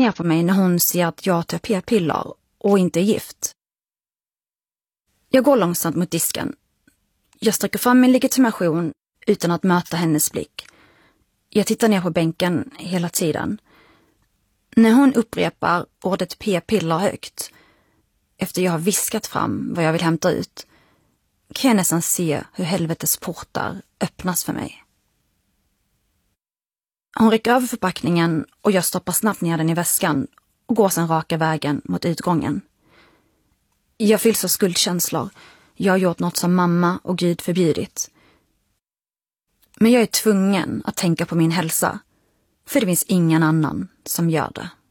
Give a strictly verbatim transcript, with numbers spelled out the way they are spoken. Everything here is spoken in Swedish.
ner på mig när hon ser att jag tar p-piller och inte är gift. Jag går långsamt mot disken. Jag sträcker fram min legitimation utan att möta hennes blick. Jag tittar ner på bänken hela tiden. När hon upprepar ordet p-piller högt, efter jag har viskat fram vad jag vill hämta ut, kan jag nästan se hur helvetes portar öppnas för mig. Hon räcker över förpackningen och jag stoppar snabbt ner den i väskan och går sedan raka vägen mot utgången. Jag fylls av skuldkänslor. Jag har gjort något som mamma och Gud förbjudit. Men jag är tvungen att tänka på min hälsa, för det finns ingen annan som gör det.